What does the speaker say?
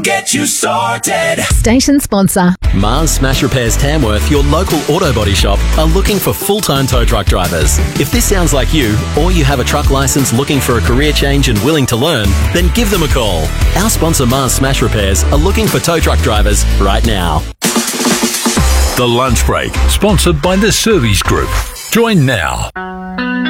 Get you sorted. Station sponsor. Mars Smash Repairs Tamworth, your local auto body shop, are looking for full-time tow truck drivers. If this sounds like you, or you have a truck licence looking for a career change and willing to learn, then give them a call. Our sponsor Mars Smash Repairs are looking for tow truck drivers right now. The Lunch Break, sponsored by the Service Group. Join now.